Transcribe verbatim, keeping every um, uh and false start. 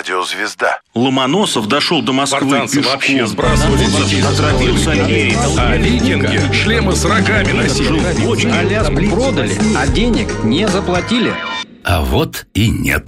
радиозвезда. Ломоносов дошел до Москвы Спартанцы пешком. вообще сбрасывали Отравился рейс. А викинги шлемы с рогами носили. Аляску продали, а денег не заплатили. А вот и нет.